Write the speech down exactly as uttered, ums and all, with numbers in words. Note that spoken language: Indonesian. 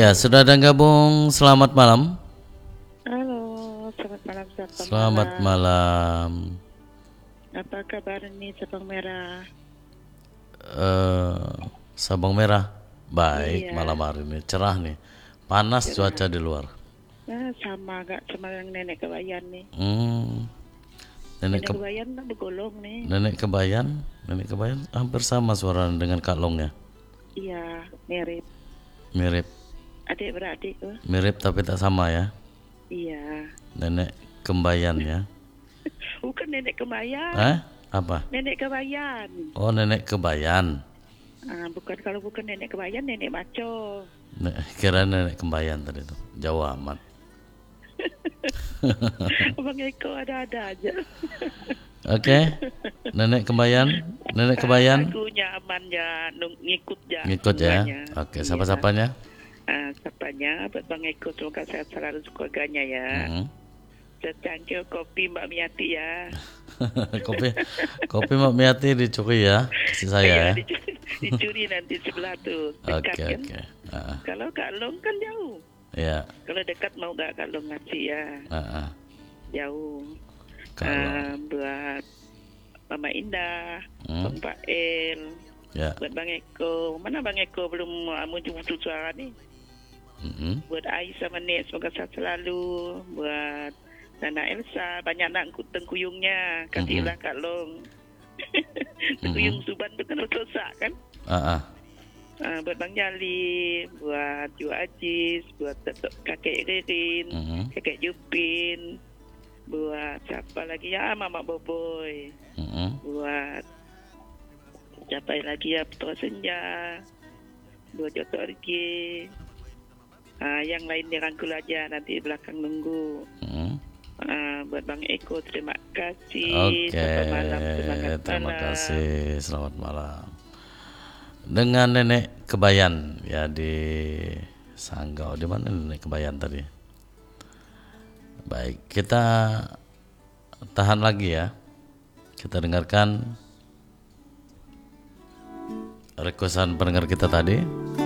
Ya, sudah ada gabung. Selamat malam. Halo, selamat malam, selamat, Selamat malam. Apa kabar nih Sabang Merah? Eh, Sabang Merah. Baik, Iya. malam hari ini cerah nih. Panas Cerah. cuaca di luar. Nah, sama gak sama yang nenek kebayan nih. Hmm. Nenek Nenek ke kebayan lah bergolong nih. Nenek kebayan, nenek kebayan hampir sama suara dengan Kak Long ya. Iya, mirip. Mirip, Adik beradik tuh. mirip tapi tak sama ya. Iya. Nenek kembayan ya. Bukan nenek kebayan. Eh? Apa? Nenek kebayan. Oh, nenek kebayan. Ah, bukan kalau bukan nenek kebayan, nenek maco. Ne- kira nenek kembayan tadi tuh. Jauh amat. Bang Eko ada-ada aja. Oke. Nenek kembayan, nenek kebayan. Lagunya aman ya, nung- ngikut ya. Ngikut ya. semuanya. Oke, Iya. siapa-siapanya? Ah, sapanya buat Bang Eko, semoga sehat selalu keluarganya ya. Hmm. Secangkir kopi Mbak Miati ya. kopi kopi Mak Miati dicuri ya, kasih saya Iya, ya. dicuri, dicuri nanti sebelah tuh. Dekat Oke kan? oke. Ah, Kalau Kak Long kan jauh. ya. Kalau dekat mau gak Kak Long ngasih ya? Ah, ah. Jauh. Kalau Ah, buat Mama Indah, Hmm. Bang Pael, ya. buat Bang Eko. Mana Bang Eko belum uh, muncul suara nih? Mm-mm. Buat Ais sama Nek, semoga sehat selalu. Buat Nana Elsa, banyak anak tengkuyungnya. Kasihlah Kak Long. Tengkuyung Suban itu kan rosak kan? Ah, ah. Uh, buat Bang Jali, buat Ju Ajis, buat Datuk kakek Ririn, Mhm. kakek Jupin, buat siapa lagi ya, Mama Boboy, Mm-mm. buat siapa lagi ya, Putra Senja, buat Joto Orgi. Uh, yang lain dirangkul aja, nanti di belakang nunggu. Mm-mm. Uh, buat Bang Eko, terima kasih. Oke, Selamat malam, semangat terima malam. kasih. Selamat malam. Dengan nenek kebayan ya di Sanggau. Di mana nenek kebayan tadi? Baik, kita tahan lagi ya. Kita dengarkan requestan pendengar kita tadi.